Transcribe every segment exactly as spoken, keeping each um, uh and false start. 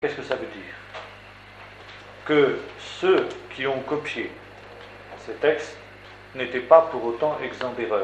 Qu'est-ce que ça veut dire? Que ceux qui ont copié ces textes n'étaient pas pour autant exempts d'erreurs.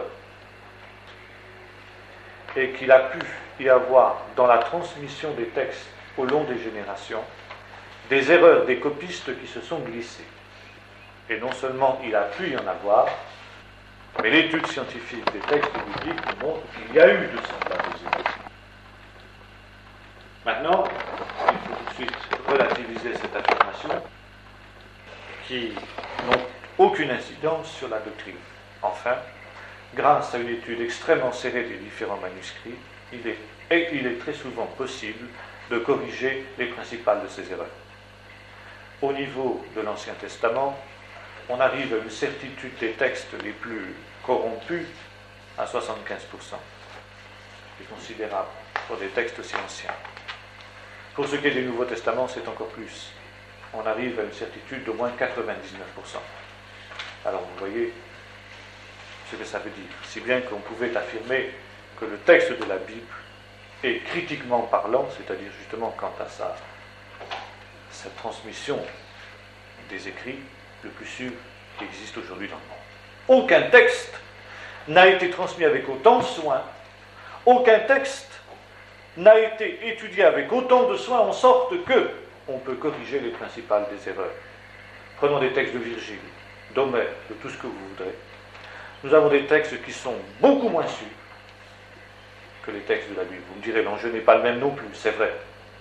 Et qu'il a pu y avoir, dans la transmission des textes au long des générations, des erreurs des copistes qui se sont glissées. Et non seulement il a pu y en avoir, mais l'étude scientifique des textes bibliques nous montre qu'il y a eu de semblables erreurs. Maintenant, il faut tout de suite relativiser cette affirmation qui n'ont aucune incidence sur la doctrine. Enfin, grâce à une étude extrêmement serrée des différents manuscrits, il est, et il est très souvent possible de corriger les principales de ces erreurs. Au niveau de l'Ancien Testament, on arrive à une certitude des textes les plus corrompus à soixante-quinze pour cent. C'est considérable pour des textes aussi anciens. Pour ce qui est du Nouveau Testament, c'est encore plus. On arrive à une certitude d'au moins quatre-vingt-dix-neuf pour cent. Alors vous voyez ce que ça veut dire. Si bien qu'on pouvait affirmer que le texte de la Bible est critiquement parlant, c'est-à-dire justement quant à sa, sa transmission des écrits, le plus sûr qui existe aujourd'hui dans le monde. Aucun texte n'a été transmis avec autant de soin, aucun texte n'a été étudié avec autant de soin, en sorte que on peut corriger les principales des erreurs. Prenons des textes de Virgile, d'Homère, de tout ce que vous voudrez. Nous avons des textes qui sont beaucoup moins sûrs que les textes de la Bible. Vous me direz, l'enjeu n'est pas le même non plus, c'est vrai.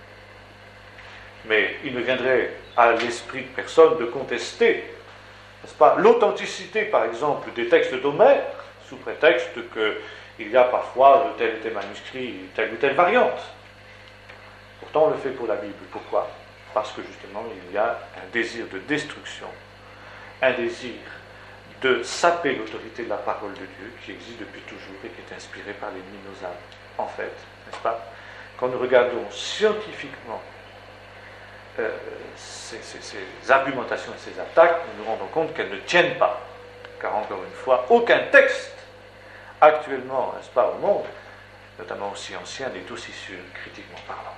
Mais il ne viendrait à l'esprit de personne de contester, n'est-ce pas, l'authenticité, par exemple, des textes d'Homère, sous prétexte qu'il y a parfois de tel ou tel manuscrit, telle ou telle variante. Pourtant, on le fait pour la Bible. Pourquoi? Parce que justement, il y a un désir de destruction, un désir de saper l'autorité de la parole de Dieu qui existe depuis toujours et qui est inspirée par l'ennemi de nos âmes. En fait, n'est-ce pas? Quand nous regardons scientifiquement euh, ces, ces, ces argumentations et ces attaques, nous nous rendons compte qu'elles ne tiennent pas. Car encore une fois, aucun texte actuellement, n'est-ce pas, au monde, notamment aussi ancien, n'est aussi sûr, critiquement parlant.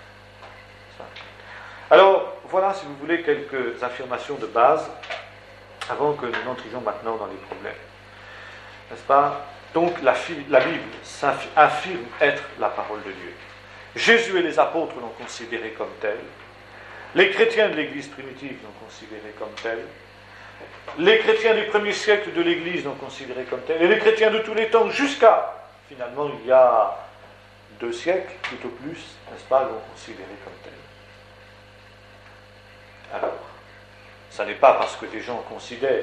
Alors, voilà, si vous voulez, quelques affirmations de base, avant que nous n'entrions maintenant dans les problèmes. N'est-ce pas? Donc, la, la Bible affirme être la parole de Dieu. Jésus et les apôtres l'ont considérée comme telle. Les chrétiens de l'Église primitive l'ont considérée comme telle. Les chrétiens du premier siècle de l'Église l'ont considérée comme telle. Et les chrétiens de tous les temps, jusqu'à, finalement, il y a deux siècles, tout au plus, n'est-ce pas, l'ont considérée comme telle. Alors, ça n'est pas parce que des gens considèrent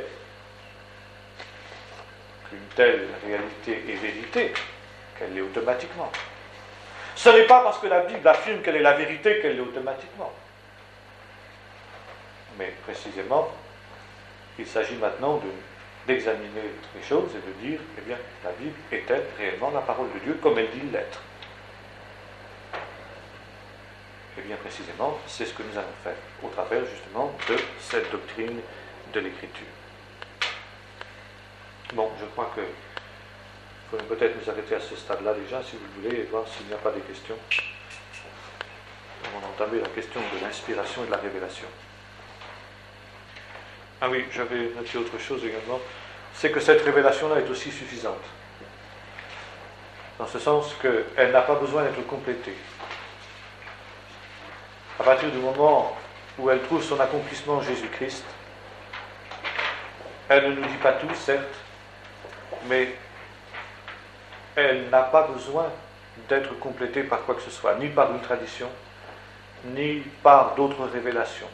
qu'une telle réalité est vérité qu'elle l'est automatiquement. Ce n'est pas parce que la Bible affirme qu'elle est la vérité qu'elle l'est automatiquement. Mais précisément, il s'agit maintenant de, d'examiner les choses et de dire, eh bien, la Bible est-elle réellement la parole de Dieu comme elle dit l'être? Et bien précisément, c'est ce que nous allons faire au travers justement de cette doctrine de l'Écriture. Bon, je crois que il faudrait peut-être nous arrêter à ce stade-là déjà, si vous voulez, et voir s'il n'y a pas des questions. On va entamer la question de l'inspiration et de la révélation. Ah oui, j'avais noté autre chose également, c'est que cette révélation-là est aussi suffisante. Dans ce sens qu'elle n'a pas besoin d'être complétée. À partir du moment où elle trouve son accomplissement en Jésus-Christ, elle ne nous dit pas tout, certes, mais elle n'a pas besoin d'être complétée par quoi que ce soit, ni par une tradition, ni par d'autres révélations.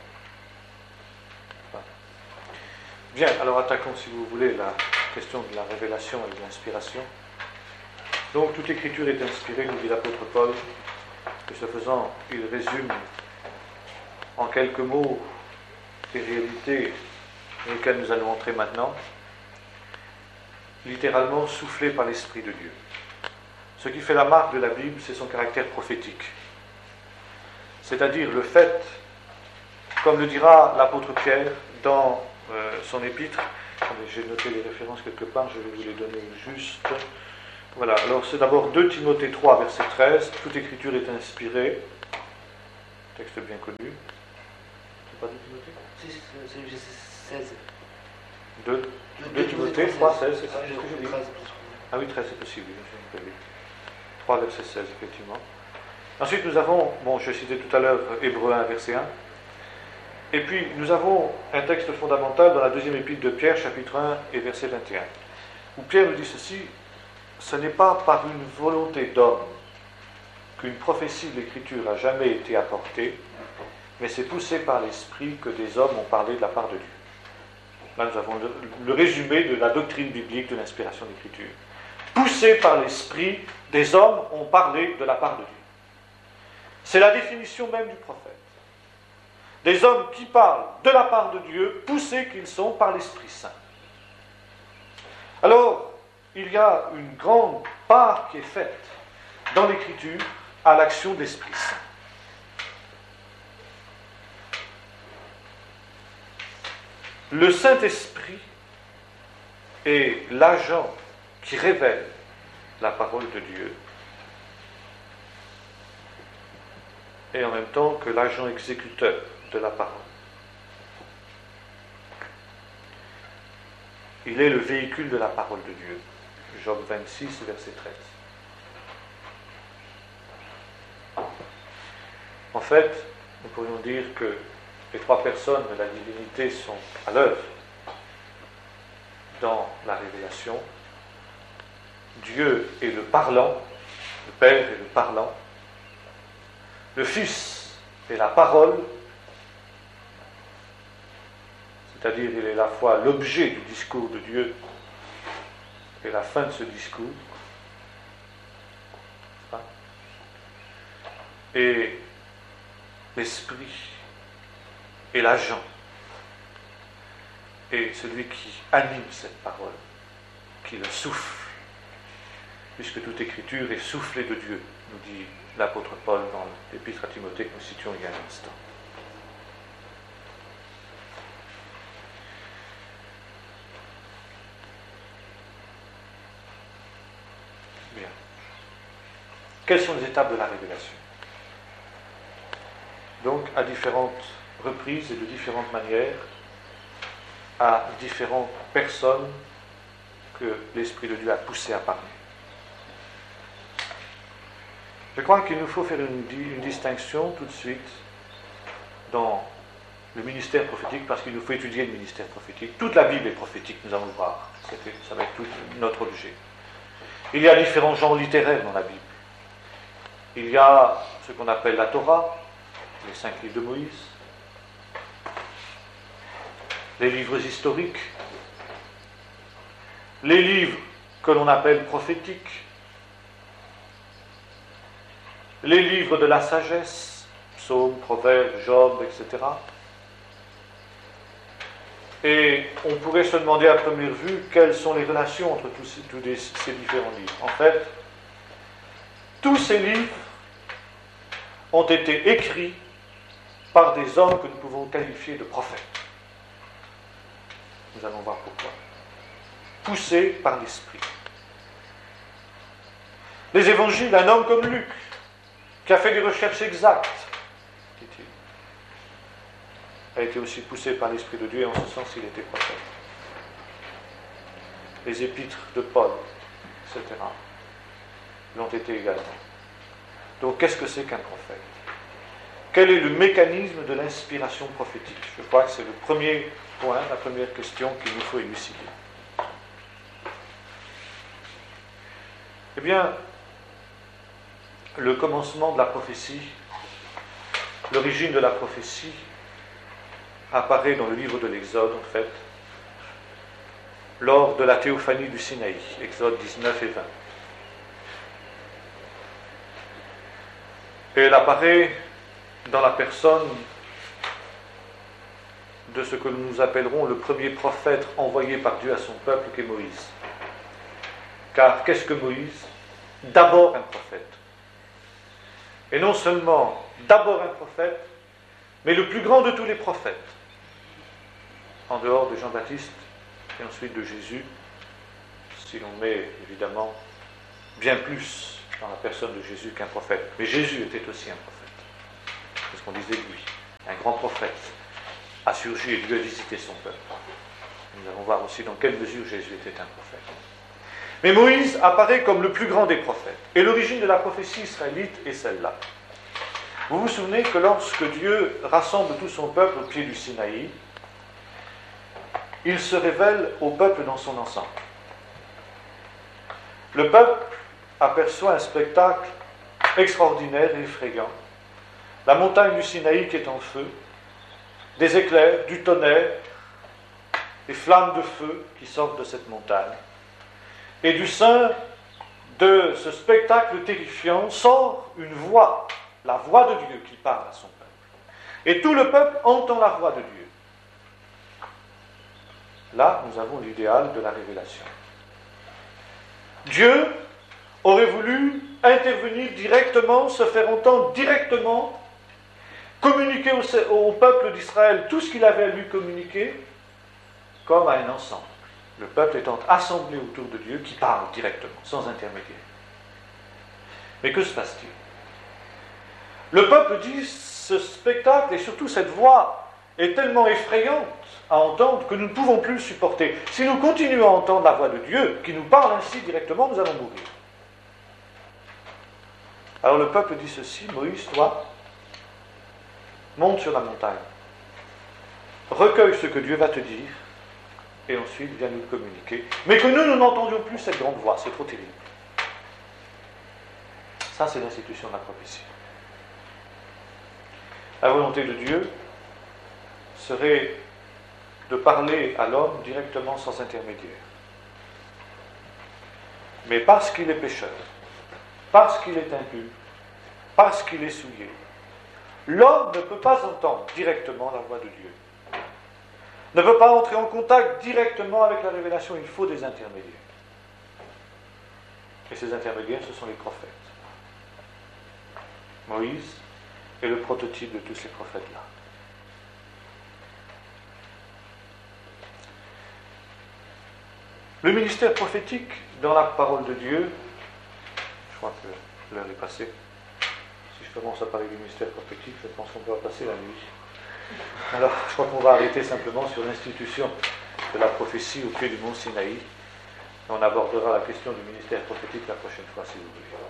Bien, alors attaquons, si vous voulez, la question de la révélation et de l'inspiration. Donc, toute écriture est inspirée, nous dit l'apôtre Paul, et ce faisant, il résume en quelques mots les réalités dans lesquelles nous allons entrer maintenant, littéralement soufflé par l'Esprit de Dieu. Ce qui fait la marque de la Bible, c'est son caractère prophétique. C'est-à-dire le fait, comme le dira l'apôtre Pierre dans euh, son épître, j'ai noté les références quelque part, je vais vous les donner juste. Voilà, alors c'est d'abord deux Timothée trois, verset treize, toute écriture est inspirée, texte bien connu. C'est pas deux Timothée? Si, c'est seize. deux Timothée, trois, seize, c'est ça? Ah, C'est ce que j'ai dit. treize. Ah oui, treize, c'est possible. Je me trois, verset seize, effectivement. Ensuite, nous avons, bon, je citais tout à l'heure Hébreux un, verset un. Et puis, nous avons un texte fondamental dans la deuxième épître de Pierre, chapitre un et verset vingt et un, où Pierre nous dit ceci: ce n'est pas par une volonté d'homme qu'une prophétie de l'Écriture a jamais été apportée, mais c'est poussé par l'Esprit que des hommes ont parlé de la part de Dieu. Là, nous avons le, le résumé de la doctrine biblique de l'inspiration de l'Écriture. Poussé par l'Esprit, des hommes ont parlé de la part de Dieu. C'est la définition même du prophète. Des hommes qui parlent de la part de Dieu, poussés qu'ils sont par l'Esprit Saint. Alors, il y a une grande part qui est faite dans l'Écriture à l'action de l'Esprit Saint. Le Saint-Esprit est l'agent qui révèle la parole de Dieu, et en même temps que l'agent exécuteur de la parole. Il est le véhicule de la parole de Dieu. Job vingt-six, verset treize. En fait, nous pourrions dire que les trois personnes de la divinité sont à l'œuvre dans la révélation. Dieu est le parlant, le Père est le parlant, le Fils est la parole, c'est-à-dire il est à la fois l'objet du discours de Dieu et la fin de ce discours. Et l'Esprit est l'agent et celui qui anime cette parole, qui le souffle, puisque toute écriture est soufflée de Dieu, nous dit l'apôtre Paul dans l'épître à Timothée que nous citions il y a un instant. Bien. Quelles sont les étapes de la révélation? Donc, à différentes reprises et de différentes manières, à différentes personnes que l'Esprit de Dieu a poussé à parler. Je crois qu'il nous faut faire une, une distinction tout de suite dans le ministère prophétique, parce qu'il nous faut étudier le ministère prophétique. Toute la Bible est prophétique, nous allons voir. Ça va être tout notre objet. Il y a différents genres littéraires dans la Bible. Il y a ce qu'on appelle la Torah, les cinq livres de Moïse, les livres historiques, les livres que l'on appelle prophétiques, les livres de la sagesse, psaumes, proverbes, Job, et cetera. Et on pourrait se demander à première vue quelles sont les relations entre tous ces, tous ces différents livres. En fait, tous ces livres ont été écrits par des hommes que nous pouvons qualifier de prophètes. Nous allons voir pourquoi. Poussés par l'Esprit. Les évangiles, un homme comme Luc, qui a fait des recherches exactes, dit-il, a été aussi poussé par l'Esprit de Dieu, et en ce sens il était prophète. Les épîtres de Paul, et cetera, l'ont été également. Donc qu'est-ce que c'est qu'un prophète? Quel est le mécanisme de l'inspiration prophétique? Je crois que c'est le premier point, la première question qu'il nous faut élucider. Eh bien, le commencement de la prophétie, l'origine de la prophétie, apparaît dans le livre de l'Exode, en fait, lors de la théophanie du Sinaï, Exode dix-neuf et vingt. Et elle apparaît dans la personne de ce que nous appellerons le premier prophète envoyé par Dieu à son peuple, qu'est Moïse. Car qu'est-ce que Moïse? D'abord un prophète. Et non seulement d'abord un prophète, mais le plus grand de tous les prophètes, en dehors de Jean-Baptiste et ensuite de Jésus, si l'on met évidemment bien plus dans la personne de Jésus qu'un prophète. Mais Jésus était aussi un prophète. ce qu'on disait de lui. Un grand prophète a surgi et Dieu a visité son peuple. Nous allons voir aussi dans quelle mesure Jésus était un prophète. Mais Moïse apparaît comme le plus grand des prophètes. Et l'origine de la prophétie israélite est celle-là. Vous vous souvenez que lorsque Dieu rassemble tout son peuple au pied du Sinaï, il se révèle au peuple dans son ensemble. Le peuple aperçoit un spectacle extraordinaire et effrayant. La montagne du Sinaï qui est en feu, des éclairs, du tonnerre, des flammes de feu qui sortent de cette montagne. Et du sein de ce spectacle terrifiant sort une voix, la voix de Dieu qui parle à son peuple. Et tout le peuple entend la voix de Dieu. Là, nous avons l'idéal de la révélation. Dieu aurait voulu intervenir directement, se faire entendre directement, communiquer au, au peuple d'Israël tout ce qu'il avait à lui communiquer, comme à un ensemble. Le peuple étant assemblé autour de Dieu qui parle directement, sans intermédiaire. Mais que se passe-t-il? Le peuple dit, ce spectacle et surtout cette voix est tellement effrayante à entendre que nous ne pouvons plus le supporter. Si nous continuons à entendre la voix de Dieu, qui nous parle ainsi directement, nous allons mourir. Alors le peuple dit ceci: Moïse, toi, monte sur la montagne, recueille ce que Dieu va te dire, et ensuite viens nous le communiquer. Mais que nous, nous n'entendions plus cette grande voix, c'est trop terrible. Ça, c'est l'institution de la prophétie. La volonté de Dieu serait de parler à l'homme directement sans intermédiaire. Mais parce qu'il est pécheur, parce qu'il est impur, parce qu'il est souillé, l'homme ne peut pas entendre directement la voix de Dieu. Ne peut pas entrer en contact directement avec la révélation, il faut des intermédiaires. Et ces intermédiaires, ce sont les prophètes. Moïse est le prototype de tous ces prophètes-là. Le ministère prophétique dans la parole de Dieu, je crois que l'heure est passée. Si je commence à parler du ministère prophétique, je pense qu'on peut passer la nuit. Alors, je crois qu'on va arrêter simplement sur l'institution de la prophétie au pied du mont Sinaï. Et on abordera la question du ministère prophétique la prochaine fois, si vous voulez.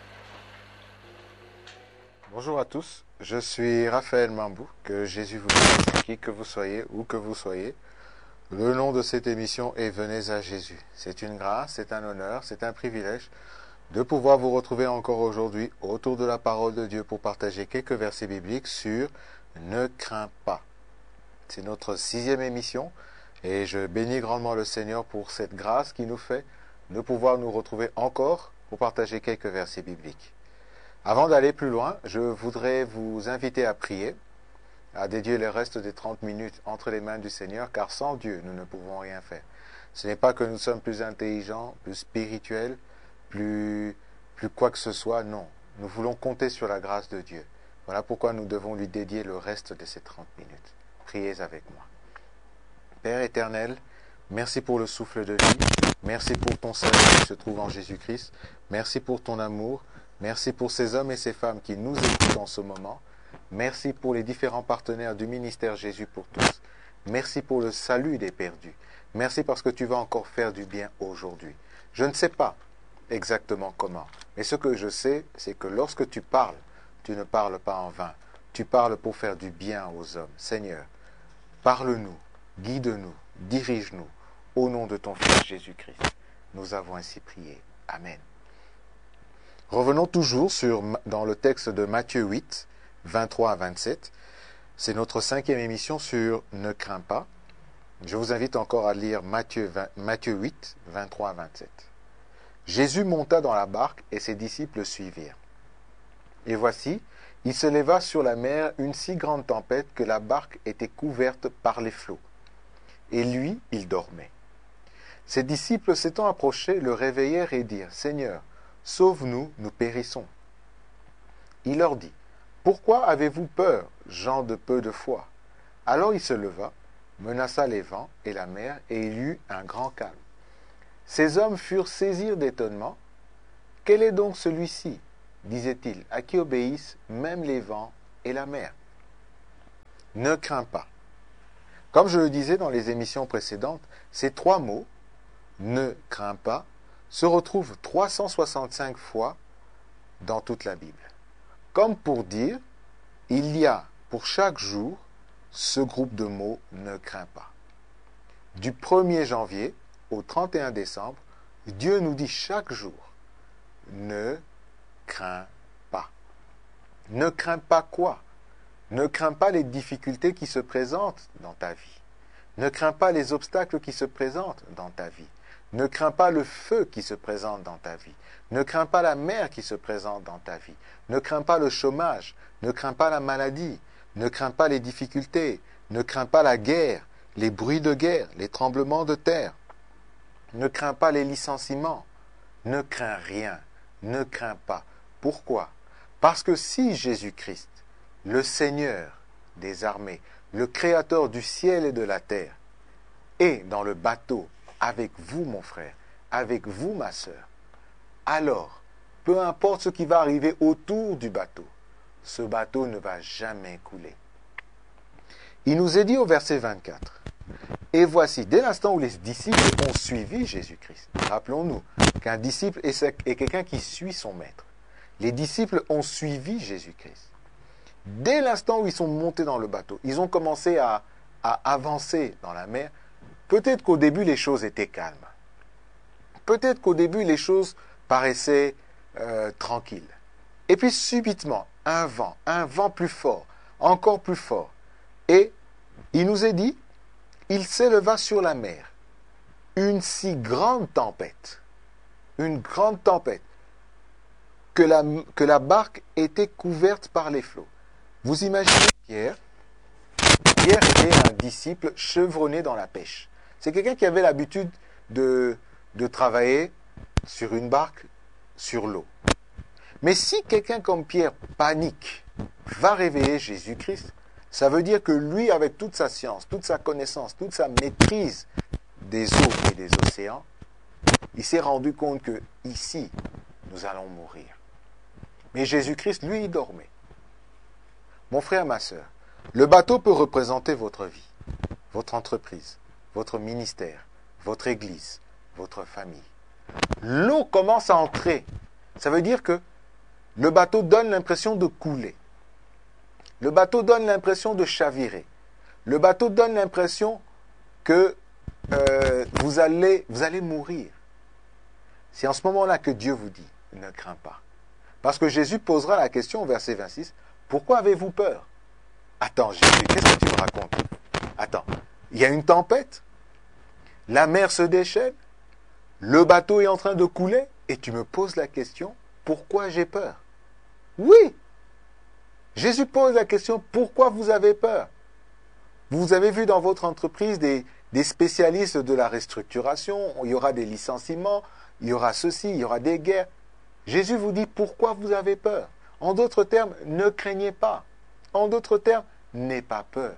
Bonjour à tous, je suis Raphaël Mambou, que Jésus vous bénisse, qui que vous soyez, où que vous soyez. Le nom de cette émission est Venez à Jésus. C'est une grâce, c'est un honneur, c'est un privilège de pouvoir vous retrouver encore aujourd'hui autour de la parole de Dieu pour partager quelques versets bibliques sur Ne crains pas. C'est notre sixième émission et je bénis grandement le Seigneur pour cette grâce qui nous fait de pouvoir nous retrouver encore pour partager quelques versets bibliques. Avant d'aller plus loin, je voudrais vous inviter à prier, à dédier le reste des trente minutes entre les mains du Seigneur, car sans Dieu, nous ne pouvons rien faire. Ce n'est pas que nous sommes plus intelligents, plus spirituels, plus, plus quoi que ce soit, non. Nous voulons compter sur la grâce de Dieu. Voilà pourquoi nous devons lui dédier le reste de ces trente minutes. Priez avec moi. Père éternel, merci pour le souffle de vie, merci pour ton salut qui se trouve en Jésus-Christ, merci pour ton amour, merci pour ces hommes et ces femmes qui nous écoutent en ce moment, merci pour les différents partenaires du ministère Jésus pour tous, merci pour le salut des perdus, merci parce que tu vas encore faire du bien aujourd'hui. Je ne sais pas exactement comment, mais ce que je sais, c'est que lorsque tu parles, tu ne parles pas en vain, tu parles pour faire du bien aux hommes. Seigneur, parle-nous, guide-nous, dirige-nous, au nom de ton Fils Jésus-Christ. Nous avons ainsi prié. Amen. Revenons toujours sur, dans le texte de Matthieu huit, vingt-trois à vingt-sept. C'est notre cinquième émission sur Ne crains pas. Je vous invite encore à lire Matthieu, vingt, Matthieu huit, vingt-trois à vingt-sept. Jésus monta dans la barque et ses disciples le suivirent. Et voici, il se leva sur la mer une si grande tempête que la barque était couverte par les flots. Et lui, il dormait. Ses disciples s'étant approchés, le réveillèrent et dirent « Seigneur, sauve-nous, nous périssons. » Il leur dit « Pourquoi avez-vous peur, gens de peu de foi ?» Alors il se leva, menaça les vents et la mer, et il y eut un grand calme. Ces hommes furent saisis d'étonnement. « Quel est donc celui-ci » disaient-ils, « à qui obéissent même les vents et la mer ?» ne crains pas. Comme je le disais dans les émissions précédentes, ces trois mots, ne crains pas, se retrouvent trois cent soixante-cinq fois dans toute la Bible. Comme pour dire, il y a pour chaque jour ce groupe de mots ne crains pas. Du premier janvier au trente et un décembre, Dieu nous dit chaque jour, ne crains pas. Ne crains pas quoi? Ne crains pas les difficultés qui se présentent dans ta vie. Ne crains pas les obstacles qui se présentent dans ta vie. Ne crains pas le feu qui se présente dans ta vie. Ne crains pas la mer qui se présente dans ta vie. Ne crains pas le chômage. Ne crains pas la maladie. Ne crains pas les difficultés. Ne crains pas la guerre, les bruits de guerre, les tremblements de terre. Ne crains pas les licenciements. Ne crains rien. Ne crains pas. Pourquoi? Parce que si Jésus-Christ, le Seigneur des armées, le Créateur du ciel et de la terre, est dans le bateau avec vous, mon frère, avec vous, ma sœur, alors, peu importe ce qui va arriver autour du bateau, ce bateau ne va jamais couler. Il nous est dit au verset vingt-quatre, « Et voici, dès l'instant où les disciples ont suivi Jésus-Christ, rappelons-nous qu'un disciple est quelqu'un qui suit son maître. Les disciples ont suivi Jésus-Christ. Dès l'instant où ils sont montés dans le bateau, ils ont commencé à, à avancer dans la mer. Peut-être qu'au début, les choses étaient calmes. Peut-être qu'au début, les choses paraissaient euh, tranquilles. Et puis, subitement, un vent, un vent plus fort, encore plus fort. Et il nous est dit, il s'éleva sur la mer une si grande tempête, une grande tempête, que la, que la barque était couverte par les flots. Vous imaginez Pierre? Pierre était un disciple chevronné dans la pêche. C'est quelqu'un qui avait l'habitude de, de travailler sur une barque, sur l'eau. Mais si quelqu'un comme Pierre panique, va réveiller Jésus-Christ, ça veut dire que lui, avec toute sa science, toute sa connaissance, toute sa maîtrise des eaux et des océans, il s'est rendu compte que ici, nous allons mourir. Mais Jésus-Christ, lui, il dormait. Mon frère, ma sœur, le bateau peut représenter votre vie, votre entreprise, votre ministère, votre église, votre famille. L'eau commence à entrer. Ça veut dire que le bateau donne l'impression de couler. Le bateau donne l'impression de chavirer. Le bateau donne l'impression que euh, vous, allez, vous allez mourir. C'est en ce moment-là que Dieu vous dit, ne crains pas. Parce que Jésus posera la question au verset vingt-six, pourquoi avez-vous peur? Attends, Jésus, qu'est-ce que tu me racontes? Attends, il y a une tempête, la mer se déchaîne, le bateau est en train de couler, et tu me poses la question, pourquoi j'ai peur? Oui! Jésus pose la question, pourquoi vous avez peur? Vous avez vu dans votre entreprise des, des spécialistes de la restructuration, il y aura des licenciements, il y aura ceci, il y aura des guerres. Jésus vous dit, pourquoi vous avez peur? En d'autres termes, ne craignez pas. En d'autres termes, n'aie pas peur.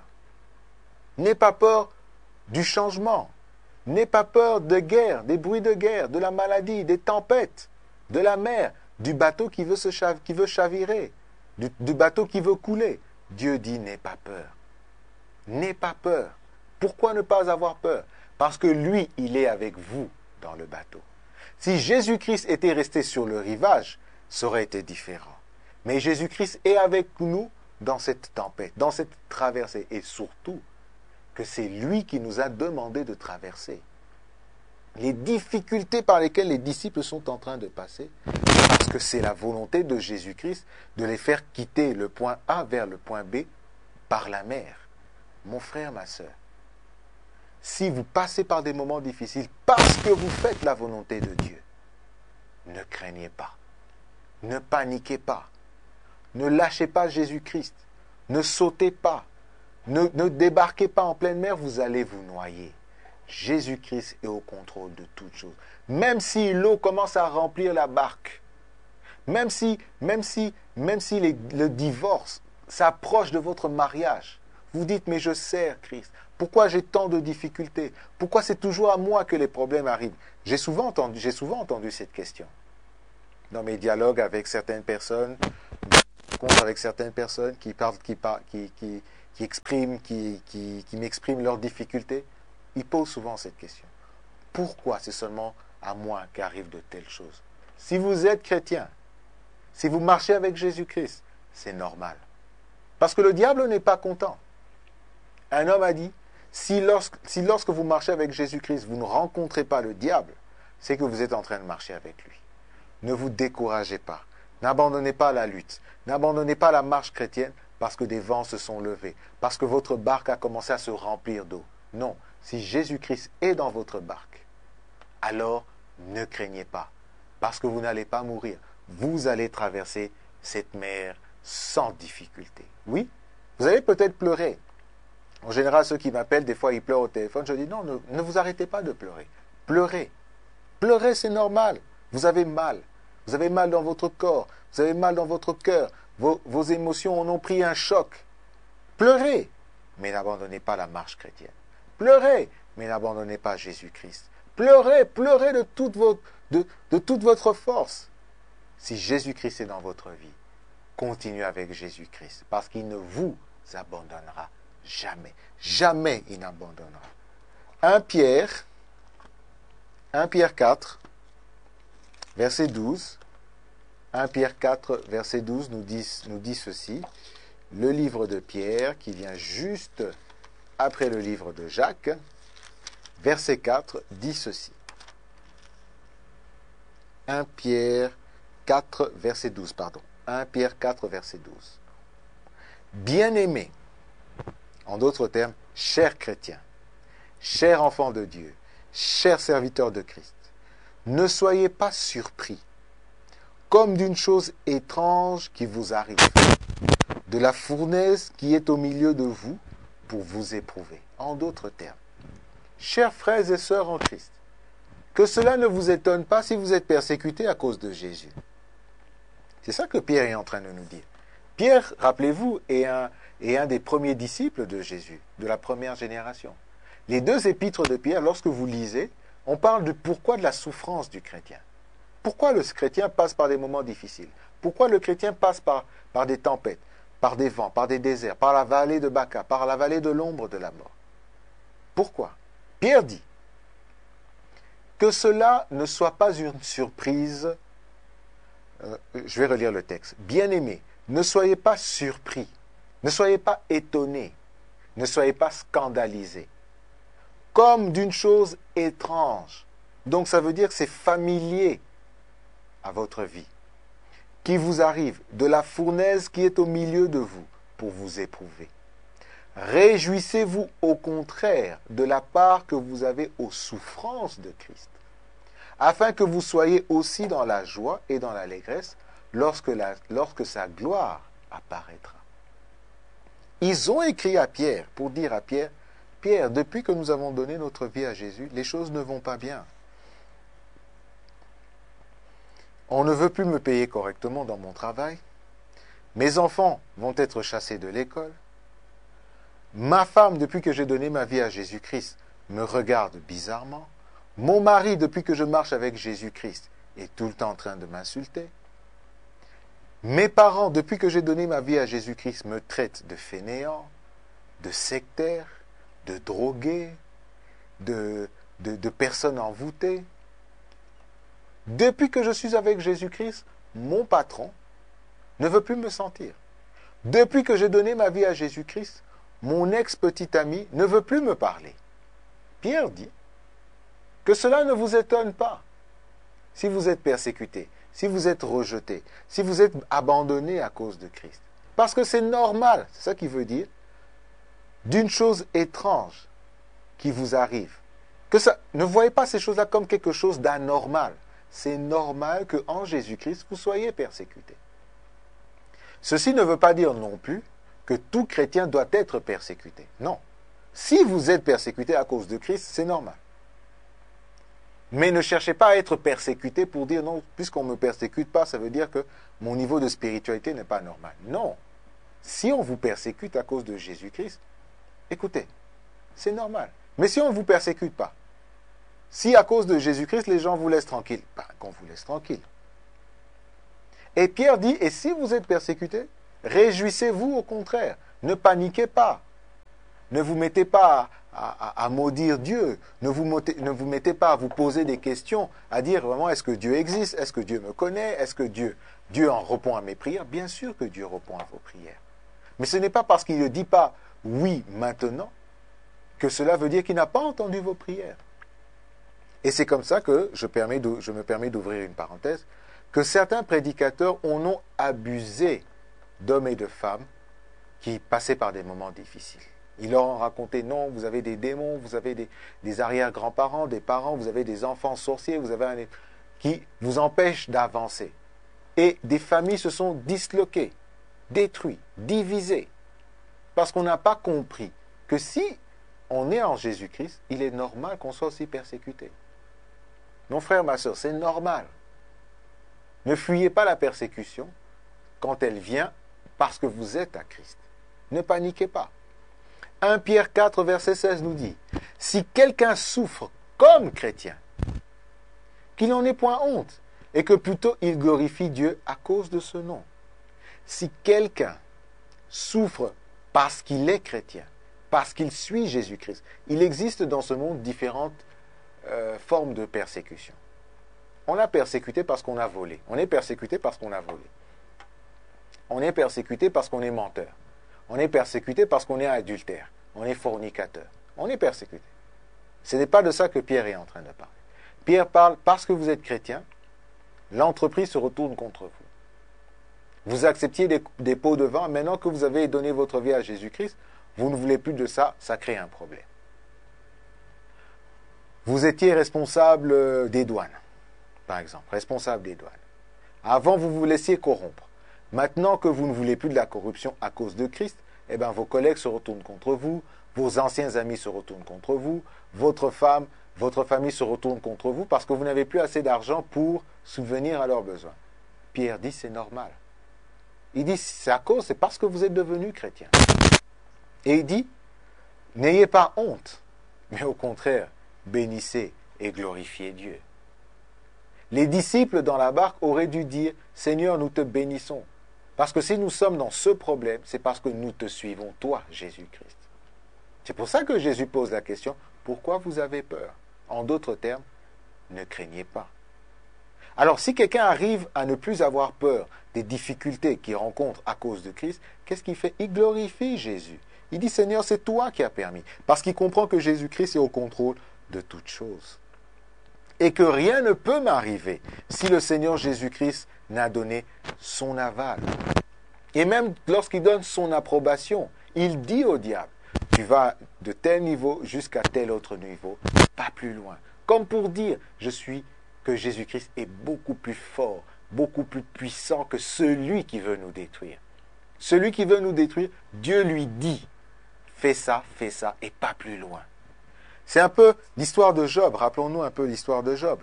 N'aie pas peur du changement. N'aie pas peur de guerre, des bruits de guerre, de la maladie, des tempêtes, de la mer, du bateau qui veut, se chav- qui veut chavirer, du, du bateau qui veut couler. Dieu dit, n'aie pas peur. N'aie pas peur. Pourquoi ne pas avoir peur? Parce que lui, il est avec vous dans le bateau. Si Jésus-Christ était resté sur le rivage, ça aurait été différent. Mais Jésus-Christ est avec nous dans cette tempête, dans cette traversée. Et surtout, que c'est lui qui nous a demandé de traverser. Les difficultés par lesquelles les disciples sont en train de passer, parce que c'est la volonté de Jésus-Christ de les faire quitter le point A vers le point B par la mer. Mon frère, ma sœur, si vous passez par des moments difficiles parce que vous faites la volonté de Dieu, ne craignez pas, ne paniquez pas, ne lâchez pas Jésus-Christ, ne sautez pas, ne, ne débarquez pas en pleine mer, vous allez vous noyer. Jésus-Christ est au contrôle de toutes choses. Même si l'eau commence à remplir la barque, même si, même si, même si les, le divorce s'approche de votre mariage, vous dites, mais je sers Christ. Pourquoi j'ai tant de difficultés? Pourquoi c'est toujours à moi que les problèmes arrivent? J'ai souvent entendu, j'ai souvent entendu cette question. Dans mes dialogues avec certaines personnes, avec certaines personnes qui parlent, qui, parlent, qui, qui, qui qui expriment, qui, qui, qui m'expriment leurs difficultés, ils posent souvent cette question. Pourquoi c'est seulement à moi qu'arrivent de telles choses? Si vous êtes chrétien, si vous marchez avec Jésus-Christ, c'est normal. Parce que le diable n'est pas content. Un homme a dit, si lorsque, si lorsque vous marchez avec Jésus-Christ, vous ne rencontrez pas le diable, c'est que vous êtes en train de marcher avec lui. Ne vous découragez pas. N'abandonnez pas la lutte. N'abandonnez pas la marche chrétienne parce que des vents se sont levés, parce que votre barque a commencé à se remplir d'eau. Non, si Jésus-Christ est dans votre barque, alors ne craignez pas, parce que vous n'allez pas mourir. Vous allez traverser cette mer sans difficulté. Oui, vous allez peut-être pleurer. En général, ceux qui m'appellent, des fois, ils pleurent au téléphone. Je dis non, ne, ne vous arrêtez pas de pleurer. Pleurez. Pleurer, c'est normal. Vous avez mal. Vous avez mal dans votre corps. Vous avez mal dans votre cœur. Vos, vos émotions en ont pris un choc. Pleurez, mais n'abandonnez pas la marche chrétienne. Pleurez, mais n'abandonnez pas Jésus-Christ. Pleurez, pleurez de toute votre, de, de toute votre force. Si Jésus-Christ est dans votre vie, continuez avec Jésus-Christ, parce qu'il ne vous abandonnera jamais. Jamais il n'abandonnera. un Pierre, un Pierre quatre, verset douze. un Pierre quatre, verset douze nous dit, nous dit ceci. Le livre de Pierre, qui vient juste après le livre de Jacques, verset quatre, dit ceci. un Pierre quatre, verset douze, pardon. un Pierre quatre, verset douze. Bien-aimés, en d'autres termes, chers chrétiens, chers enfants de Dieu, chers serviteurs de Christ, ne soyez pas surpris, comme d'une chose étrange qui vous arrive, de la fournaise qui est au milieu de vous pour vous éprouver. En d'autres termes, chers frères et sœurs en Christ, que cela ne vous étonne pas si vous êtes persécutés à cause de Jésus. C'est ça que Pierre est en train de nous dire. Pierre, rappelez-vous, est un, est un des premiers disciples de Jésus, de la première génération. Les deux épîtres de Pierre, lorsque vous lisez, on parle du pourquoi de la souffrance du chrétien. Pourquoi le chrétien passe par des moments difficiles? Pourquoi le chrétien passe par, par des tempêtes, par des vents, par des déserts, par la vallée de Baca, par la vallée de l'ombre de la mort? Pourquoi? Pierre dit que cela ne soit pas une surprise. Euh, je vais relire le texte. Bien-aimés, ne soyez pas surpris, ne soyez pas étonnés, ne soyez pas scandalisés, comme d'une chose étrange. Donc ça veut dire que c'est familier à votre vie, qui vous arrive, de la fournaise qui est au milieu de vous pour vous éprouver. Réjouissez-vous au contraire de la part que vous avez aux souffrances de Christ, afin que vous soyez aussi dans la joie et dans l'allégresse lorsque, la, lorsque sa gloire apparaîtra. Ils ont écrit à Pierre pour dire à Pierre, Pierre, depuis que nous avons donné notre vie à Jésus, les choses ne vont pas bien. On ne veut plus me payer correctement dans mon travail. Mes enfants vont être chassés de l'école. Ma femme, depuis que j'ai donné ma vie à Jésus-Christ, me regarde bizarrement. Mon mari, depuis que je marche avec Jésus-Christ, est tout le temps en train de m'insulter. Mes parents, depuis que j'ai donné ma vie à Jésus-Christ, me traitent de fainéant, de sectaire, de drogué, de, de, de personne envoûtée. Depuis que je suis avec Jésus-Christ, mon patron ne veut plus me sentir. Depuis que j'ai donné ma vie à Jésus-Christ, mon ex-petit ami ne veut plus me parler. Pierre dit que cela ne vous étonne pas. Si vous êtes persécuté, si vous êtes rejeté, si vous êtes abandonné à cause de Christ. Parce que c'est normal, c'est ça qu'il veut dire, d'une chose étrange qui vous arrive. Que ça, ne voyez pas ces choses-là comme quelque chose d'anormal. C'est normal qu'en Jésus-Christ, vous soyez persécutés. Ceci ne veut pas dire non plus que tout chrétien doit être persécuté. Non. Si vous êtes persécuté à cause de Christ, c'est normal. Mais ne cherchez pas à être persécuté pour dire non, puisqu'on ne me persécute pas, ça veut dire que mon niveau de spiritualité n'est pas normal. Non. Si on vous persécute à cause de Jésus-Christ, écoutez, c'est normal. Mais si on ne vous persécute pas, si à cause de Jésus-Christ, les gens vous laissent tranquille, ben, qu'on vous laisse tranquille. Et Pierre dit, et si vous êtes persécuté, réjouissez-vous au contraire, ne paniquez pas, Ne vous mettez pas à, à, à maudire Dieu. Ne vous, mettez, ne vous mettez pas à vous poser des questions, à dire vraiment est-ce que Dieu existe? Est-ce que Dieu me connaît? Est-ce que Dieu, Dieu en répond à mes prières? Bien sûr que Dieu répond à vos prières. Mais ce n'est pas parce qu'il ne dit pas oui maintenant que cela veut dire qu'il n'a pas entendu vos prières. Et c'est comme ça que je, permets de, je me permets d'ouvrir une parenthèse, que certains prédicateurs en ont abusé d'hommes et de femmes qui passaient par des moments difficiles. Ils leur ont raconté, non, vous avez des démons, vous avez des, des arrière-grands-parents, des parents, vous avez des enfants sorciers, vous avez un, qui vous empêchent d'avancer. Et des familles se sont disloquées, détruites, divisées, parce qu'on n'a pas compris que si on est en Jésus-Christ, il est normal qu'on soit aussi persécuté. Mon frère, ma soeur, c'est normal. Ne fuyez pas la persécution quand elle vient parce que vous êtes à Christ. Ne paniquez pas. premier Pierre quatre, verset seize nous dit, « Si quelqu'un souffre comme chrétien, qu'il n'en ait point honte, et que plutôt il glorifie Dieu à cause de ce nom. » Si quelqu'un souffre parce qu'il est chrétien, parce qu'il suit Jésus-Christ, il existe dans ce monde différentes euh, formes de persécution. On a persécuté parce qu'on a volé. On est persécuté parce qu'on a volé. On est persécuté parce qu'on est menteur. On est persécuté parce qu'on est adultère. On est fornicateur. On est persécuté. Ce n'est pas de ça que Pierre est en train de parler. Pierre parle parce que vous êtes chrétien, l'entreprise se retourne contre vous. Vous acceptiez des, des pots de vin, maintenant que vous avez donné votre vie à Jésus-Christ, vous ne voulez plus de ça, ça crée un problème. Vous étiez responsable des douanes, par exemple, responsable des douanes. Avant, vous vous laissiez corrompre. Maintenant que vous ne voulez plus de la corruption à cause de Christ, eh bien, vos collègues se retournent contre vous, vos anciens amis se retournent contre vous, votre femme, votre famille se retourne contre vous parce que vous n'avez plus assez d'argent pour subvenir à leurs besoins. Pierre dit, c'est normal. Il dit, c'est à cause, c'est parce que vous êtes devenus chrétiens. Et il dit, n'ayez pas honte, mais au contraire, bénissez et glorifiez Dieu. Les disciples dans la barque auraient dû dire, Seigneur, nous te bénissons. Parce que si nous sommes dans ce problème, c'est parce que nous te suivons, toi, Jésus-Christ. C'est pour ça que Jésus pose la question, pourquoi vous avez peur? En d'autres termes, ne craignez pas. Alors, si quelqu'un arrive à ne plus avoir peur des difficultés qu'il rencontre à cause de Christ, qu'est-ce qu'il fait? Il glorifie Jésus. Il dit, Seigneur, c'est toi qui as permis. Parce qu'il comprend que Jésus-Christ est au contrôle de toutes choses. Et que rien ne peut m'arriver si le Seigneur Jésus-Christ n'a donné son aval. Et même lorsqu'il donne son approbation, il dit au diable, tu vas de tel niveau jusqu'à tel autre niveau, pas plus loin. Comme pour dire, je suis que Jésus-Christ est beaucoup plus fort, beaucoup plus puissant que celui qui veut nous détruire. Celui qui veut nous détruire, Dieu lui dit, fais ça, fais ça, et pas plus loin. C'est un peu l'histoire de Job. Rappelons-nous un peu l'histoire de Job.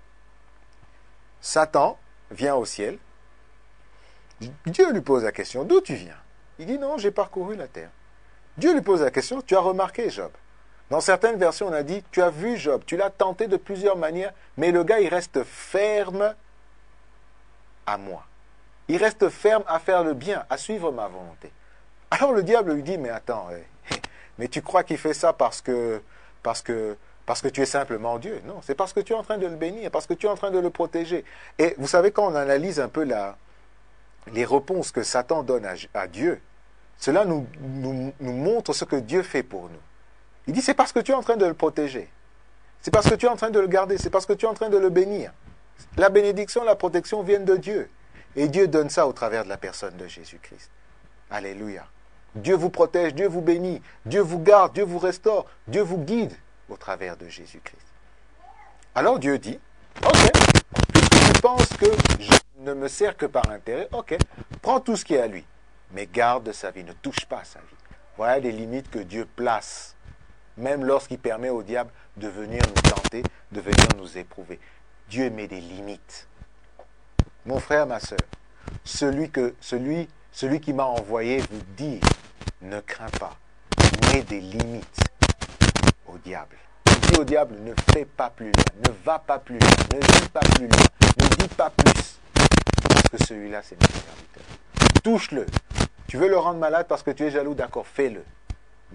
Satan vient au ciel. Dieu lui pose la question, d'où tu viens? Il dit, non, j'ai parcouru la terre. Dieu lui pose la question, tu as remarqué Job? Dans certaines versions, on a dit, tu as vu Job, tu l'as tenté de plusieurs manières, mais le gars, il reste ferme à moi. Il reste ferme à faire le bien, à suivre ma volonté. Alors le diable lui dit, mais attends, mais tu crois qu'il fait ça parce que, parce que, parce que tu es simplement Dieu? Non, c'est parce que tu es en train de le bénir, parce que tu es en train de le protéger. Et vous savez, quand on analyse un peu la, les réponses que Satan donne à, à Dieu, cela nous, nous, nous montre ce que Dieu fait pour nous. Il dit, c'est parce que tu es en train de le protéger. C'est parce que tu es en train de le garder. C'est parce que tu es en train de le bénir. La bénédiction, la protection viennent de Dieu. Et Dieu donne ça au travers de la personne de Jésus-Christ. Alléluia. Dieu vous protège, Dieu vous bénit, Dieu vous garde, Dieu vous restaure, Dieu vous guide au travers de Jésus-Christ. Alors Dieu dit, ok, tu penses que je ne me sers que par intérêt, ok, prends tout ce qui est à lui, mais garde sa vie, ne touche pas à sa vie. Voilà les limites que Dieu place, même lorsqu'il permet au diable de venir nous tenter, de venir nous éprouver. Dieu met des limites. Mon frère, ma soeur, celui, que, celui, celui qui m'a envoyé vous dit, ne crains pas, mets des limites au diable. Dis au diable, ne fais pas plus loin, ne va pas plus loin, ne dis pas plus loin, ne dis pas plus, parce que celui-là, c'est mon serviteur. Touche-le. Tu veux le rendre malade parce que tu es jaloux, d'accord, fais-le.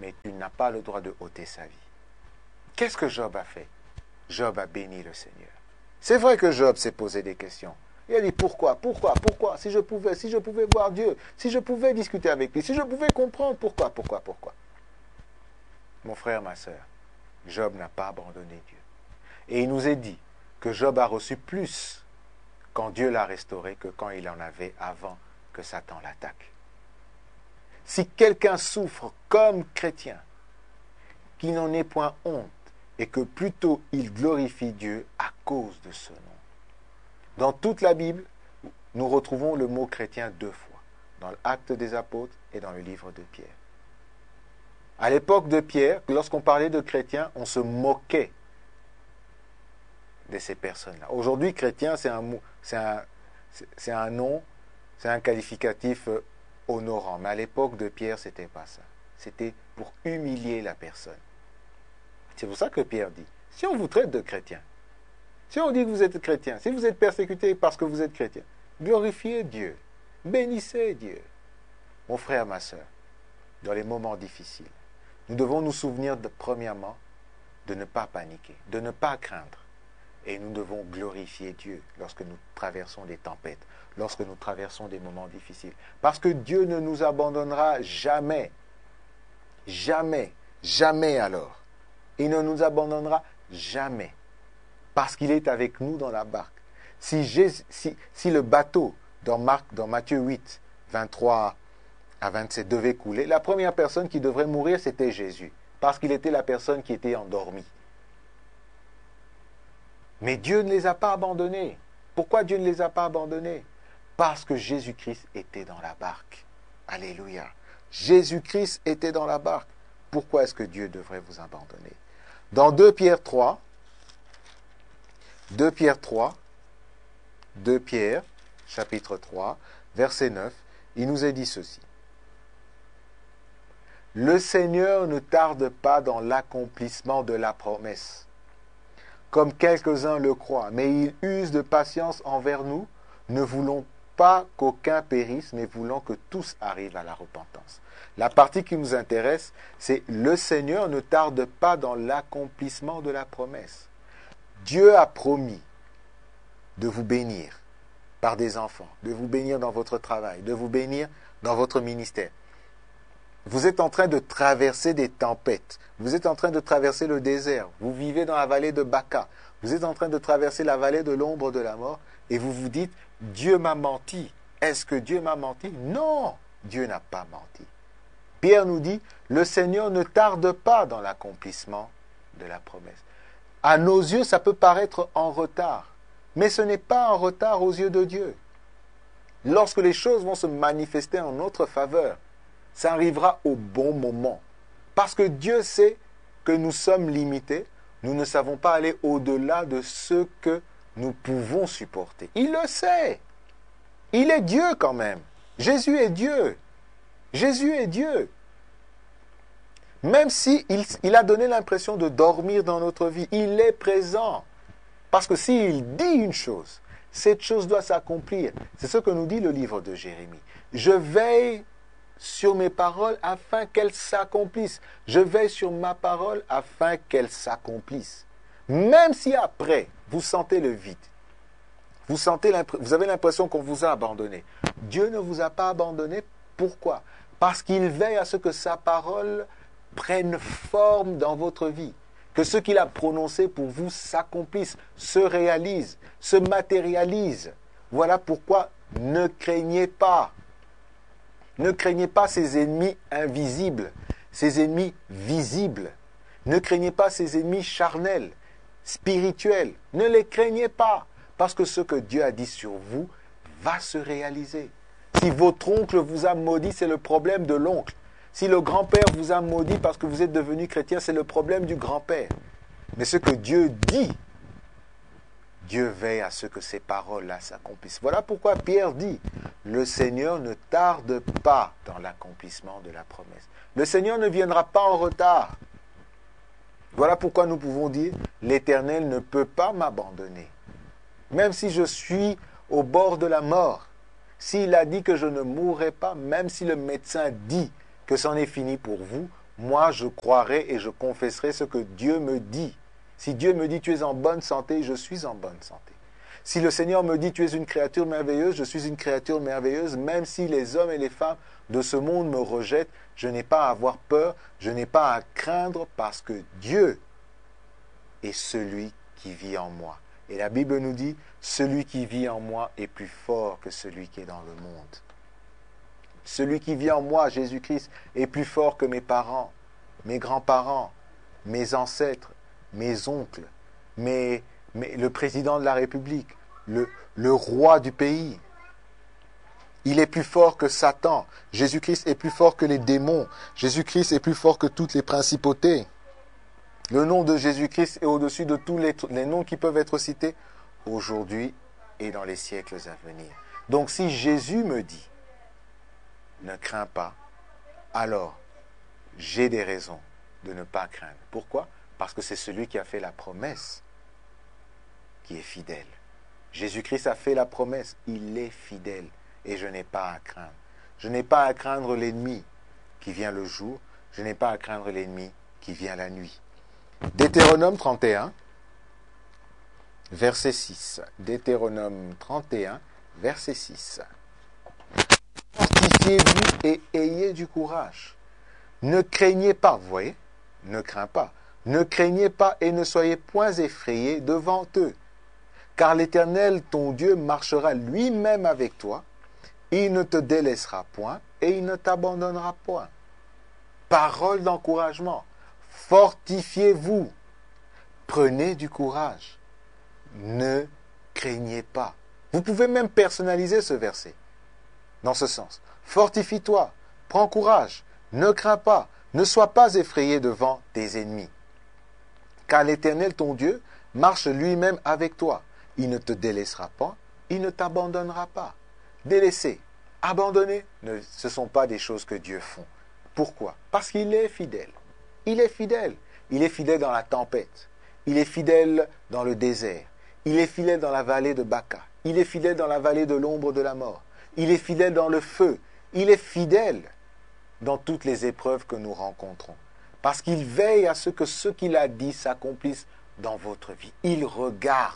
mais tu n'as pas le droit de ôter sa vie. Qu'est-ce que Job a fait? Job a béni le Seigneur. C'est vrai que Job s'est posé des questions. Il a dit pourquoi, pourquoi, pourquoi, si je pouvais, si je pouvais voir Dieu, si je pouvais discuter avec lui, si je pouvais comprendre pourquoi, pourquoi, pourquoi. Mon frère, ma sœur, Job n'a pas abandonné Dieu. Et il nous est dit que Job a reçu plus quand Dieu l'a restauré que quand il en avait avant que Satan l'attaque. Si quelqu'un souffre comme chrétien, qu'il n'en ait point honte et que plutôt il glorifie Dieu à cause de ce nom. Dans toute la Bible, nous retrouvons le mot chrétien deux fois, dans l'Acte des Apôtres et dans le livre de Pierre. À l'époque de Pierre, lorsqu'on parlait de chrétiens, on se moquait de ces personnes-là. Aujourd'hui, chrétien, c'est un, c'est un, c'est un nom, c'est un qualificatif honorant. Mais à l'époque de Pierre, ce n'était pas ça. C'était pour humilier la personne. C'est pour ça que Pierre dit, si on vous traite de chrétien, si on dit que vous êtes chrétien, si vous êtes persécuté parce que vous êtes chrétien, glorifiez Dieu, bénissez Dieu. Mon frère, ma soeur, dans les moments difficiles, nous devons nous souvenir de, premièrement, de ne pas paniquer, de ne pas craindre. Et nous devons glorifier Dieu lorsque nous traversons des tempêtes, lorsque nous traversons des moments difficiles. Parce que Dieu ne nous abandonnera jamais. Jamais. Jamais alors. Il ne nous abandonnera jamais. Parce qu'il est avec nous dans la barque. Si, Jésus, si, si le bateau, dans, Marc, dans Matthieu huit, vingt-trois à vingt-sept, devait couler, la première personne qui devrait mourir, c'était Jésus. Parce qu'il était la personne qui était endormie. Mais Dieu ne les a pas abandonnés. Pourquoi Dieu ne les a pas abandonnés? Parce que Jésus-Christ était dans la barque. Alléluia. Jésus-Christ était dans la barque. Pourquoi est-ce que Dieu devrait vous abandonner? Dans deux Pierre trois, deux Pierre trois, deux Pierre, chapitre trois, verset neuf, il nous est dit ceci. Le Seigneur ne tarde pas dans l'accomplissement de la promesse, comme quelques-uns le croient, mais il use de patience envers nous, ne voulons pas qu'aucun périsse, mais voulons que tous arrivent à la repentance. La partie qui nous intéresse, c'est le Seigneur ne tarde pas dans l'accomplissement de la promesse. Dieu a promis de vous bénir par des enfants, de vous bénir dans votre travail, de vous bénir dans votre ministère. Vous êtes en train de traverser des tempêtes. Vous êtes en train de traverser le désert. Vous vivez dans la vallée de Baca. Vous êtes en train de traverser la vallée de l'ombre de la mort. Et vous vous dites, Dieu m'a menti. Est-ce que Dieu m'a menti? Non, Dieu n'a pas menti. Pierre nous dit, le Seigneur ne tarde pas dans l'accomplissement de la promesse. À nos yeux, ça peut paraître en retard. Mais ce n'est pas en retard aux yeux de Dieu. Lorsque les choses vont se manifester en notre faveur, ça arrivera au bon moment. Parce que Dieu sait que nous sommes limités, nous ne savons pas aller au-delà de ce que nous pouvons supporter. Il le sait. Il est Dieu quand même. Jésus est Dieu. Jésus est Dieu. Même si il, il a donné l'impression de dormir dans notre vie, il est présent. Parce que s'il dit une chose, cette chose doit s'accomplir. C'est ce que nous dit le livre de Jérémie. Je veille sur mes paroles afin qu'elles s'accomplissent. Je veille sur ma parole afin qu'elles s'accomplissent. Même si après, vous sentez le vide, vous, sentez vous avez l'impression qu'on vous a abandonné. Dieu ne vous a pas abandonné. Pourquoi? Parce qu'il veille à ce que sa parole prenne forme dans votre vie. Que ce qu'il a prononcé pour vous s'accomplisse, se réalise, se matérialise. Voilà pourquoi ne craignez pas. Ne craignez pas ces ennemis invisibles, ces ennemis visibles. Ne craignez pas ces ennemis charnels, spirituels. Ne les craignez pas, parce que ce que Dieu a dit sur vous va se réaliser. Si votre oncle vous a maudit, c'est le problème de l'oncle. Si le grand-père vous a maudit parce que vous êtes devenu chrétien, c'est le problème du grand-père. Mais ce que Dieu dit, Dieu veille à ce que ces paroles-là s'accomplissent. Voilà pourquoi Pierre dit, le Seigneur ne tarde pas dans l'accomplissement de la promesse. Le Seigneur ne viendra pas en retard. Voilà pourquoi nous pouvons dire, l'Éternel ne peut pas m'abandonner. Même si je suis au bord de la mort, s'il a dit que je ne mourrai pas, même si le médecin dit que c'en est fini pour vous, moi je croirai et je confesserai ce que Dieu me dit. Si Dieu me dit tu es en bonne santé, je suis en bonne santé. Si le Seigneur me dit tu es une créature merveilleuse, je suis une créature merveilleuse, même si les hommes et les femmes de ce monde me rejettent, je n'ai pas à avoir peur, je n'ai pas à craindre parce que Dieu est celui qui vit en moi. Et la Bible nous dit, celui qui vit en moi est plus fort que celui qui est dans le monde. Celui qui vit en moi, Jésus-Christ, est plus fort que mes parents, mes grands-parents, mes ancêtres, mes oncles, mes, mes, le président de la République, le, le roi du pays. Il est plus fort que Satan. Jésus-Christ est plus fort que les démons. Jésus-Christ est plus fort que toutes les principautés. Le nom de Jésus-Christ est au-dessus de tous les, les noms qui peuvent être cités aujourd'hui et dans les siècles à venir. Donc si Jésus me dit, ne crains pas, alors j'ai des raisons de ne pas craindre. Pourquoi ? Parce que c'est celui qui a fait la promesse qui est fidèle. Jésus-Christ a fait la promesse, il est fidèle et je n'ai pas à craindre. Je n'ai pas à craindre l'ennemi qui vient le jour, je n'ai pas à craindre l'ennemi qui vient la nuit. Deutéronome trente et un, verset six. Deutéronome trente et un, verset six. Fortifiez-vous et ayez du courage. Ne craignez pas, vous voyez, ne crains pas. Ne craignez pas et ne soyez point effrayés devant eux. Car l'Éternel, ton Dieu, marchera lui-même avec toi. Il ne te délaissera point et il ne t'abandonnera point. Parole d'encouragement. Fortifiez-vous. Prenez du courage. Ne craignez pas. Vous pouvez même personnaliser ce verset. Dans ce sens. Fortifie-toi. Prends courage. Ne crains pas. Ne sois pas effrayé devant tes ennemis. Car l'Éternel, ton Dieu, marche lui-même avec toi. Il ne te délaissera pas. Il ne t'abandonnera pas. Délaisser, abandonner, ne, ce ne sont pas des choses que Dieu fait. Pourquoi ? Parce qu'il est fidèle. Il est fidèle. Il est fidèle dans la tempête. Il est fidèle dans le désert. Il est fidèle dans la vallée de Baca. Il est fidèle dans la vallée de l'ombre de la mort. Il est fidèle dans le feu. Il est fidèle dans toutes les épreuves que nous rencontrons. Parce qu'il veille à ce que ce qu'il a dit s'accomplisse dans votre vie. Il regarde.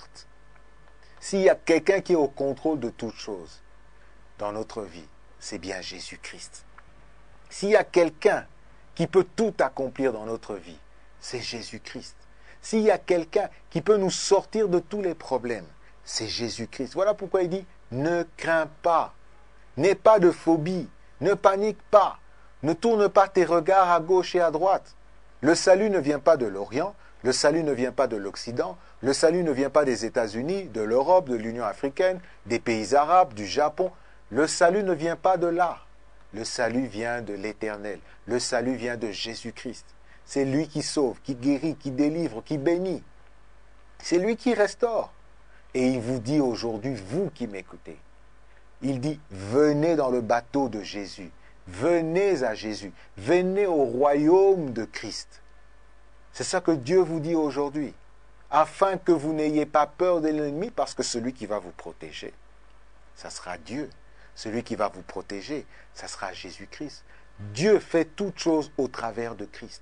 S'il y a quelqu'un qui est au contrôle de toutes choses dans notre vie, c'est bien Jésus-Christ. S'il y a quelqu'un qui peut tout accomplir dans notre vie, c'est Jésus-Christ. S'il y a quelqu'un qui peut nous sortir de tous les problèmes, c'est Jésus-Christ. Voilà pourquoi il dit, ne crains pas, n'aie pas de phobie, ne panique pas, ne tourne pas tes regards à gauche et à droite. Le salut ne vient pas de l'Orient, le salut ne vient pas de l'Occident, le salut ne vient pas des États-Unis, de l'Europe, de l'Union africaine, des pays arabes, du Japon. Le salut ne vient pas de là. Le salut vient de l'Éternel. Le salut vient de Jésus-Christ. C'est lui qui sauve, qui guérit, qui délivre, qui bénit. C'est lui qui restaure. Et il vous dit aujourd'hui, vous qui m'écoutez, il dit, venez dans le bateau de Jésus. Venez à Jésus. Venez au royaume de Christ. C'est ça que Dieu vous dit aujourd'hui. Afin que vous n'ayez pas peur de l'ennemi, parce que celui qui va vous protéger, ça sera Dieu. Celui qui va vous protéger, ça sera Jésus-Christ. Dieu fait toutes choses au travers de Christ.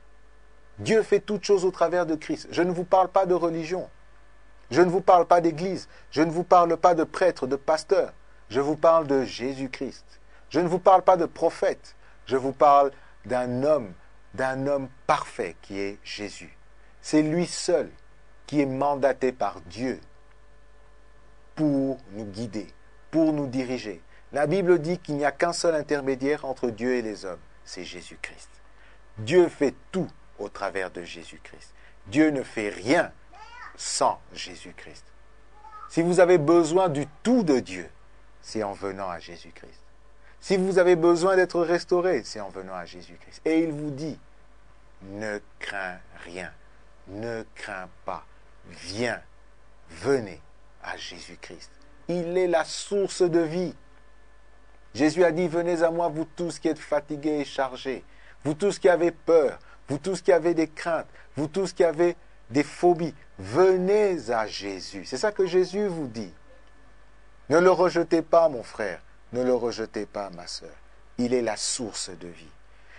Dieu fait toutes choses au travers de Christ. Je ne vous parle pas de religion. Je ne vous parle pas d'église. Je ne vous parle pas de prêtre, de pasteur. Je vous parle de Jésus-Christ. Je ne vous parle pas de prophète. Je vous parle d'un homme, d'un homme parfait qui est Jésus. C'est lui seul qui est mandaté par Dieu pour nous guider, pour nous diriger. La Bible dit qu'il n'y a qu'un seul intermédiaire entre Dieu et les hommes, c'est Jésus-Christ. Dieu fait tout au travers de Jésus-Christ. Dieu ne fait rien sans Jésus-Christ. Si vous avez besoin du tout de Dieu, c'est en venant à Jésus-Christ. Si vous avez besoin d'être restauré, c'est en venant à Jésus-Christ. Et il vous dit, ne crains rien, ne crains pas, viens, venez à Jésus-Christ. Il est la source de vie. Jésus a dit, venez à moi, vous tous qui êtes fatigués et chargés, vous tous qui avez peur, vous tous qui avez des craintes, vous tous qui avez des phobies, venez à Jésus. C'est ça que Jésus vous dit. Ne le rejetez pas, mon frère, ne le rejetez pas, ma sœur. Il est la source de vie.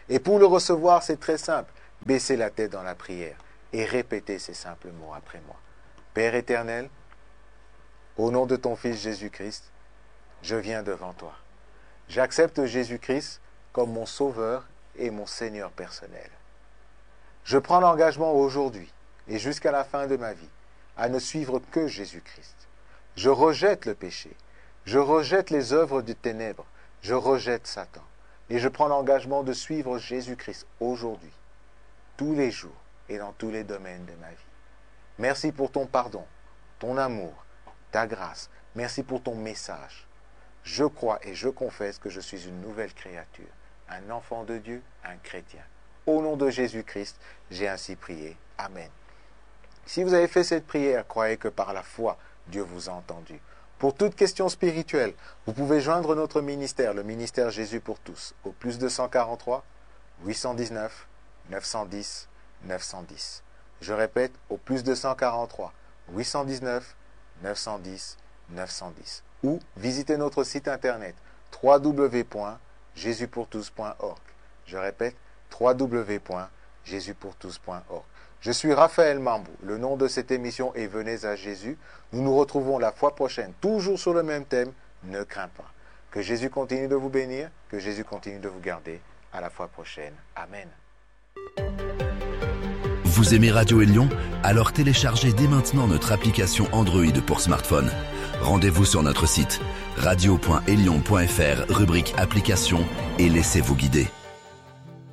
Et pour le recevoir, c'est très simple. Baissez la tête dans la prière et répétez ces simples mots après moi. Père éternel, au nom de ton Fils Jésus-Christ, je viens devant toi. J'accepte Jésus-Christ comme mon Sauveur et mon Seigneur personnel. Je prends l'engagement aujourd'hui et jusqu'à la fin de ma vie à ne suivre que Jésus-Christ. Je rejette le péché, je rejette les œuvres des ténèbres, je rejette Satan et je prends l'engagement de suivre Jésus-Christ aujourd'hui, tous les jours et dans tous les domaines de ma vie. Merci pour ton pardon, ton amour, ta grâce. Merci pour ton message. Je crois et je confesse que je suis une nouvelle créature, un enfant de Dieu, un chrétien. Au nom de Jésus-Christ, j'ai ainsi prié. Amen. Si vous avez fait cette prière, croyez que par la foi, Dieu vous a entendu. Pour toute question spirituelle, vous pouvez joindre notre ministère, le ministère Jésus pour tous, au plus deux cent quarante-trois, huit cent dix-neuf, neuf cent dix, neuf cent dix. Je répète, au plus deux cent quarante-trois, huit cent dix-neuf, neuf cent dix, neuf cent dix. Ou visitez notre site internet w w w point jésus pour tous point org. Je répète, w w w point jésus pour tous point org. Je suis Raphaël Mambou. Le nom de cette émission est Venez à Jésus. Nous nous retrouvons la fois prochaine, toujours sur le même thème. Ne crains pas. Que Jésus continue de vous bénir, que Jésus continue de vous garder. À la fois prochaine. Amen. Vous aimez Radio Élion? Alors téléchargez dès maintenant notre application Android pour smartphone. Rendez-vous sur notre site radio point élion point f r, rubrique applications, et laissez-vous guider.